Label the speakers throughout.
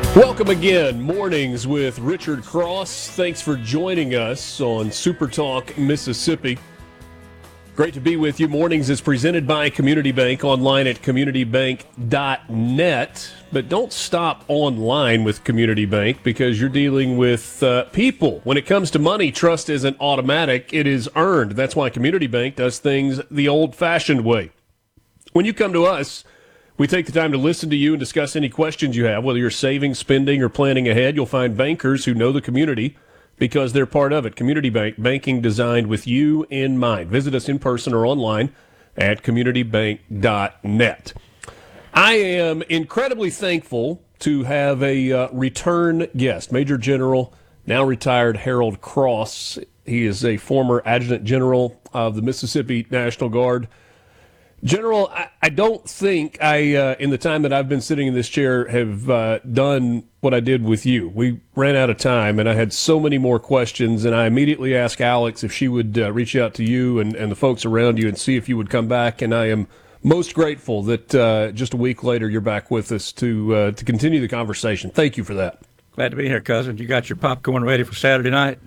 Speaker 1: Welcome again, Mornings with Richard Cross. Thanks for joining us on Super Talk Mississippi. Great to be with you. Mornings is presented by Community Bank, online at communitybank.net. But don't stop online with Community Bank because you're dealing with people. When it comes to money, trust isn't automatic, it is earned. That's why Community Bank does things the old-fashioned way. When you come to us, we take the time to listen to you and discuss any questions you have, whether you're saving, spending, or planning ahead. You'll find bankers who know the community because they're part of it. Community Bank, banking designed with you in mind. Visit us in person or online at communitybank.net. I am incredibly thankful to have a return guest, Major General, now retired Harold Cross. He is a former Adjutant General of the Mississippi National Guard. General, I don't think in the time that I've been sitting in this chair, have done what I did with you. We ran out of time, and I had so many more questions, and I immediately asked Alex if she would reach out to you and the folks around you and see if you would come back, and I am most grateful that just a week later you're back with us to continue the conversation. Thank you for that.
Speaker 2: Glad to be here, cousin. You got your popcorn ready for Saturday night?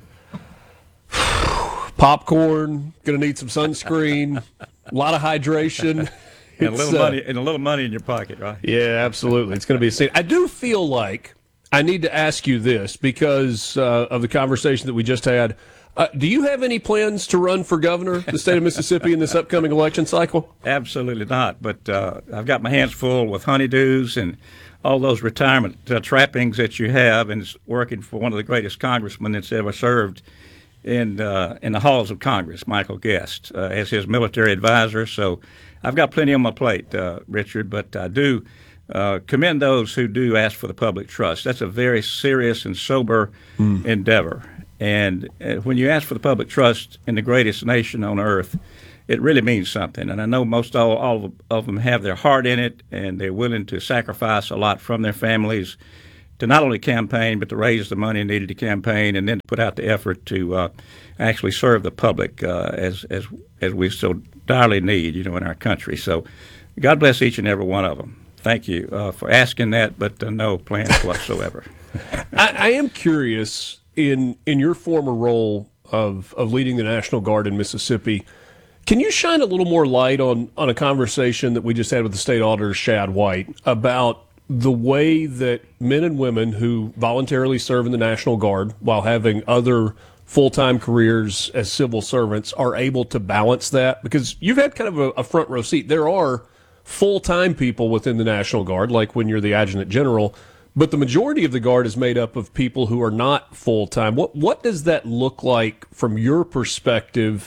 Speaker 1: Popcorn, going to need some sunscreen, a lot of hydration.
Speaker 2: And a little money in your pocket, right?
Speaker 1: Yeah, absolutely. It's going to be a scene. I do feel like I need to ask you this because of the conversation that we just had. Do you have any plans to run for governor of the state of Mississippi in this upcoming election cycle?
Speaker 2: Absolutely not. But I've got my hands full with honeydews and all those retirement trappings that you have, and it's working for one of the greatest congressmen that's ever served in the halls of Congress, Michael Guest, as his military advisor. So I've got plenty on my plate, Richard, but I do commend those who do ask for the public trust. That's a very serious and sober endeavor. And when you ask for the public trust in the greatest nation on earth, it really means something. And I know most all of them have their heart in it, and they're willing to sacrifice a lot from their families to not only campaign, but to raise the money needed to campaign, and then to put out the effort to actually serve the public as we so direly need, in our country. So God bless each and every one of them. Thank you for asking that, but no plans whatsoever.
Speaker 1: I am curious, in your former role of leading the National Guard in Mississippi, can you shine a little more light on a conversation that we just had with the state auditor, Shad White, about the way that men and women who voluntarily serve in the National Guard while having other full-time careers as civil servants are able to balance that? Because you've had kind of a front row seat. There are full-time people within the National Guard, like when you're the Adjutant General, but the majority of the Guard is made up of people who are not full-time. What does that look like from your perspective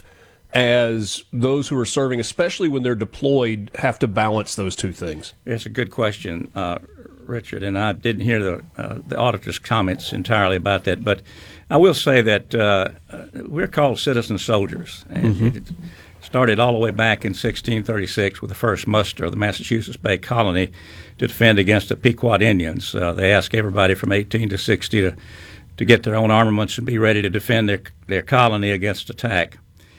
Speaker 1: as those who are serving, especially when they're deployed, have to balance those two things?
Speaker 2: It's a good question, Richard, and I didn't hear the auditor's comments entirely about that, but I will say that we're called citizen soldiers, and it started all the way back in 1636 with the first muster of the Massachusetts Bay Colony to defend against the Pequot Indians. They asked everybody from 18 to 60 to get their own armaments and be ready to defend their colony against attack.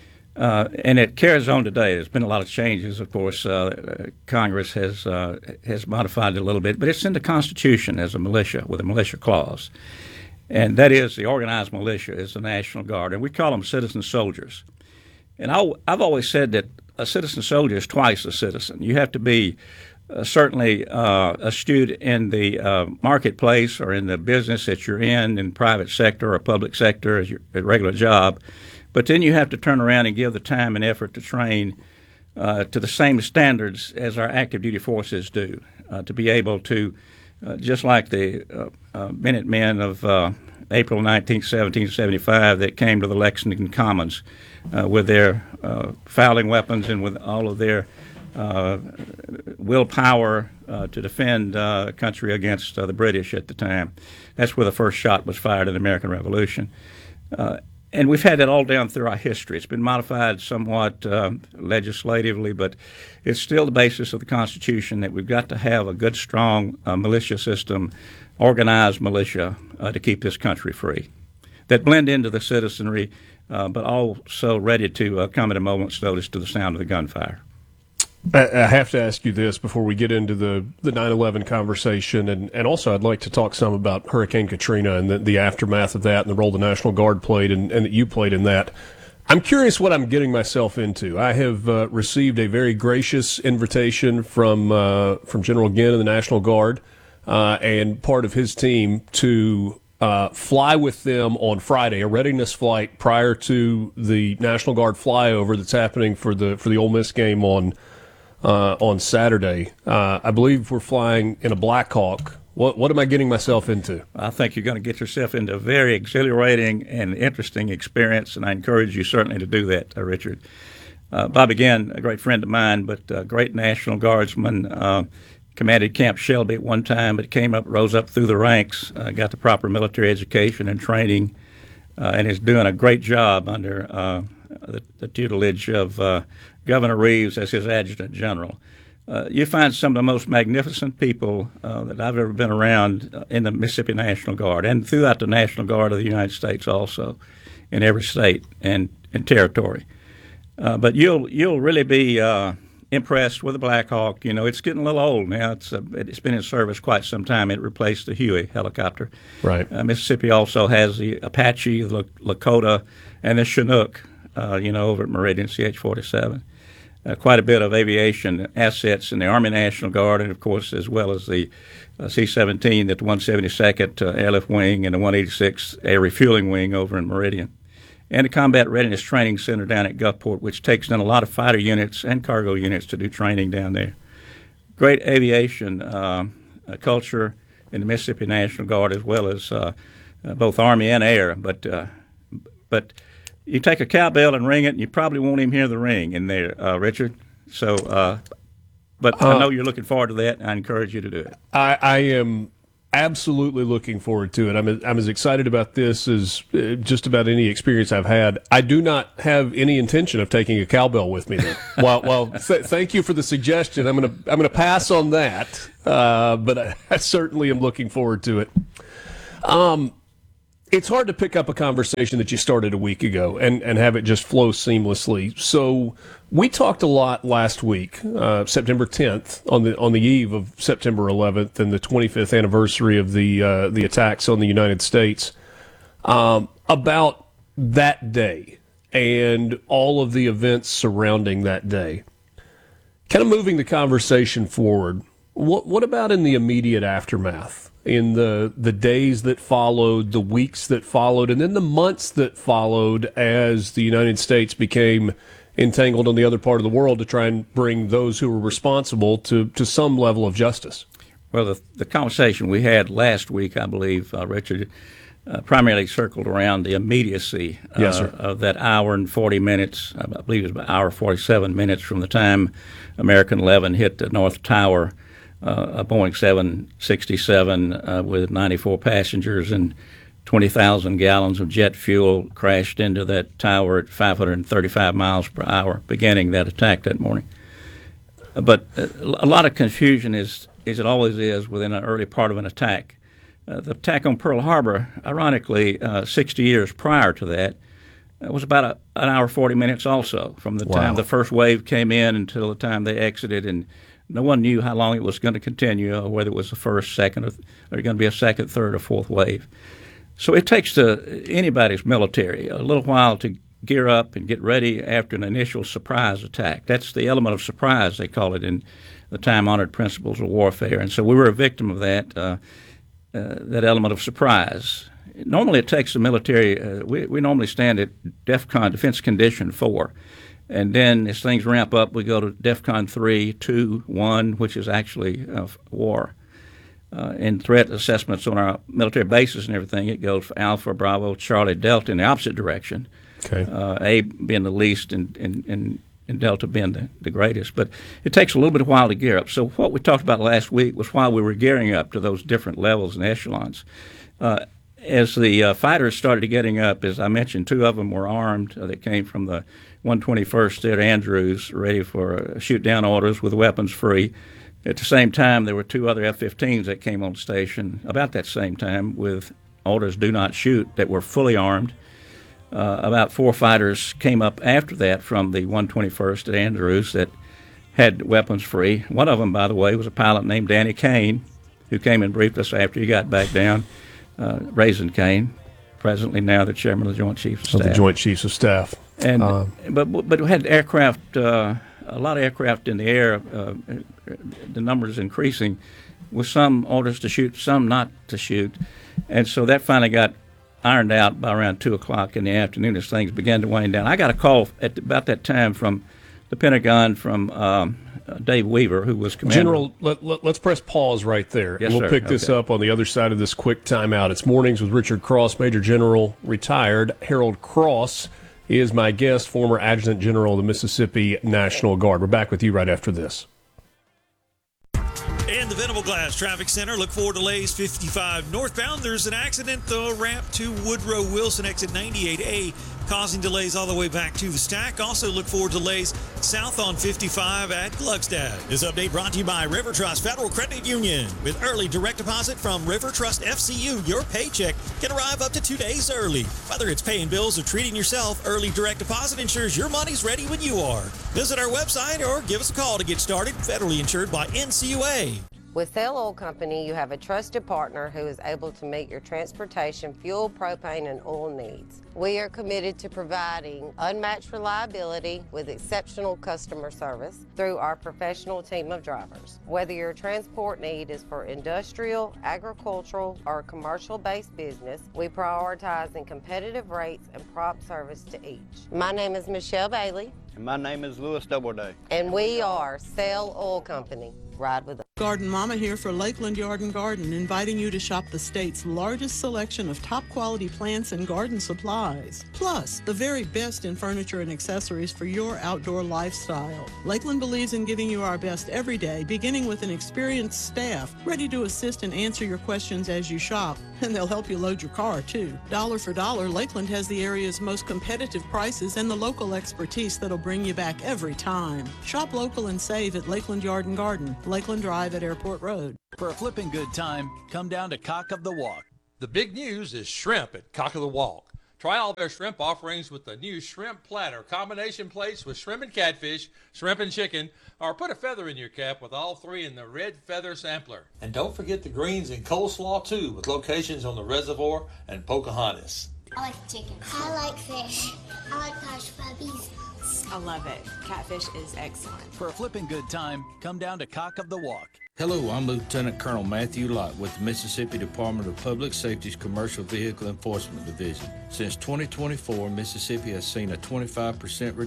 Speaker 2: And it carries on today. There's been a lot of changes, of course. Congress has modified it a little bit, but it's in the Constitution as a militia with a militia clause. And that is the organized militia is the National Guard, and we call them citizen soldiers. And I've always said that a citizen soldier is twice a citizen. You have to be certainly astute in the marketplace or in the business that you're in private sector or public sector as your regular job. But then you have to turn around and give the time and effort to train to the same standards as our active duty forces do, to be able to, just like the Minutemen of April 19, 1775 that came to the Lexington Commons with their fowling weapons and with all of their willpower to defend the country against the British at the time. That's where the first shot was fired in the American Revolution. And we've had that all down through our history. It's been modified somewhat legislatively, but it's still the basis of the Constitution that we've got to have a good, strong militia system, organized militia, to keep this country free, that blend into the citizenry, but also ready to come at a moment's notice to the sound of the gunfire.
Speaker 1: I have to ask you this before we get into the 9/11 conversation, and also I'd like to talk some about Hurricane Katrina and the aftermath of that and the role the National Guard played and that you played in that. I'm curious what I'm getting myself into. I have received a very gracious invitation from General Ginn of the National Guard and part of his team to fly with them on Friday, a readiness flight prior to the National Guard flyover that's happening for the Ole Miss game on Saturday. I believe we're flying in a Black Hawk. What am I getting myself into?
Speaker 2: I think you're going to get yourself into a very exhilarating and interesting experience, and I encourage you certainly to do that, Richard. Bobby Ginn, a great friend of mine, but a great National Guardsman, commanded Camp Shelby at one time, but rose up through the ranks, got the proper military education and training, and is doing a great job under the tutelage of Governor Reeves as his adjutant general. You find some of the most magnificent people that I've ever been around in the Mississippi National Guard and throughout the National Guard of the United States also, in every state and territory. But you'll really be impressed with the Black Hawk. You know, it's getting a little old now. It's been in service quite some time. It replaced the Huey helicopter.
Speaker 1: Right.
Speaker 2: Mississippi also has the Apache, the Lakota, and the Chinook, over at Meridian, CH-47. Quite a bit of aviation assets in the Army National Guard, and of course, as well as the C-17 at the 172nd Airlift Wing and the 186th Air Refueling Wing over in Meridian, and the Combat Readiness Training Center down at Gulfport, which takes in a lot of fighter units and cargo units to do training down there. Great aviation culture in the Mississippi National Guard, as well as both Army and Air, but you take a cowbell and ring it, and you probably won't even hear the ring in there, Richard. So, but I know you're looking forward to that, and I encourage you to do it.
Speaker 1: I am absolutely looking forward to it. I'm as excited about this as just about any experience I've had. I do not have any intention of taking a cowbell with me, though. Thank you for the suggestion. I'm gonna pass on that, but I certainly am looking forward to it. It's hard to pick up a conversation that you started a week ago and have it just flow seamlessly. So we talked a lot last week, September 10th, on the eve of September 11th and the 25th anniversary of the attacks on the United States, about that day and all of the events surrounding that day. Kind of moving the conversation forward, what about in the immediate aftermath? In the days that followed, the weeks that followed, and then the months that followed as the United States became entangled on the other part of the world to try and bring those who were responsible to some level of justice?
Speaker 2: Well, the conversation we had last week, I believe, Richard, primarily circled around the immediacy of that hour and 40 minutes. I believe it was about hour 47 minutes from the time American 11 hit the North Tower. A Boeing 767 with 94 passengers and 20,000 gallons of jet fuel crashed into that tower at 535 miles per hour, beginning that attack that morning. But a lot of confusion, as it always is within an early part of an attack. The attack on Pearl Harbor, ironically, 60 years prior to that, was about an hour 40 minutes also, from the time the first wave came in until the time they exited, and no one knew how long it was going to continue, or whether it was the first, second, or going to be a second, third, or fourth wave. So it takes anybody's military a little while to gear up and get ready after an initial surprise attack. That's the element of surprise, they call it in the time-honored principles of warfare. And so we were a victim of that element of surprise. Normally it takes the military, we normally stand at DEFCON, Defense Condition 4. And then as things ramp up, we go to DEFCON 3, 2, 1, which is actually war. In threat assessments on our military bases and everything, it goes for Alpha, Bravo, Charlie, Delta in the opposite direction.
Speaker 1: Okay.
Speaker 2: A being the least and Delta being the greatest. But it takes a little bit of a while to gear up. So what we talked about last week was while we were gearing up to those different levels and echelons. As the fighters started getting up, as I mentioned, two of them were armed. They came from the 121st at Andrews, ready for shoot-down orders with weapons free. At the same time, there were two other F-15s that came on station about that same time with orders do not shoot that were fully armed. About four fighters came up after that from the 121st at Andrews that had weapons free. One of them, by the way, was a pilot named Danny Kane, who came and briefed us after he got back down, Raising Kane, presently now the chairman of the Joint Chiefs of Staff.
Speaker 1: The Joint Chiefs of Staff.
Speaker 2: And but we had aircraft, a lot of aircraft in the air. The numbers increasing, with some orders to shoot, some not to shoot, and so that finally got ironed out by around 2:00 in the afternoon as things began to wind down. I got a call at about that time from the Pentagon from Dave Weaver, who was commander.
Speaker 1: General, let's press pause right there.
Speaker 2: Yes,
Speaker 1: and we'll
Speaker 2: sir.
Speaker 1: pick this up on the other side of this quick timeout. It's Mornings with Richard Cross, Major General, retired. Harold Cross is my guest, former Adjutant General of the Mississippi National Guard. We're back with you right after this.
Speaker 3: And the Venable Glass Traffic Center, look for delays 55 northbound. There's an accident, the ramp to Woodrow Wilson, exit 98A, causing delays all the way back to the stack. Also look for delays south on 55 at Gluckstadt. This update brought to you by River Trust Federal Credit Union. With early direct deposit from River Trust FCU, your paycheck can arrive up to 2 days early. Whether it's paying bills or treating yourself, early direct deposit ensures your money's ready when you are. Visit our website or give us a call to get started. Federally insured by NCUA.
Speaker 4: With Cell Oil Company, you have a trusted partner who is able to meet your transportation, fuel, propane, and oil needs. We are committed to providing unmatched reliability with exceptional customer service through our professional team of drivers. Whether your transport need is for industrial, agricultural, or commercial-based business, we prioritize in competitive rates and prompt service to each. My name is Michelle Bailey.
Speaker 5: And my name is Louis Doubleday.
Speaker 4: And we are Cell Oil Company. Ride with us.
Speaker 6: Garden Mama here for Lakeland Yard and Garden, inviting you to shop the state's largest selection of top quality plants and garden supplies. Plus, the very best in furniture and accessories for your outdoor lifestyle. Lakeland believes in giving you our best every day, beginning with an experienced staff ready to assist and answer your questions as you shop. And they'll help you load your car, too. Dollar for dollar, Lakeland has the area's most competitive prices and the local expertise that'll bring you back every time. Shop local and save at Lakeland Yard and Garden, Lakeland Drive at Airport Road.
Speaker 7: For a flipping good time, come down to Cock of the Walk.
Speaker 8: The big news is shrimp at Cock of the Walk. Try all their shrimp offerings with the new shrimp platter, combination plates with shrimp and catfish, shrimp and chicken, or put a feather in your cap with all three in the red feather sampler. And don't forget the greens and coleslaw too, with locations on the Reservoir and Pocahontas.
Speaker 9: I like chicken. I like fish. I like hush puppies.
Speaker 10: I love it. Catfish is excellent.
Speaker 7: For a flipping good time, come down to Cock of the Walk.
Speaker 11: Hello, I'm Lieutenant Colonel Matthew Lott with the Mississippi Department of Public Safety's Commercial Vehicle Enforcement Division. Since 2024, Mississippi has seen a 25% reduction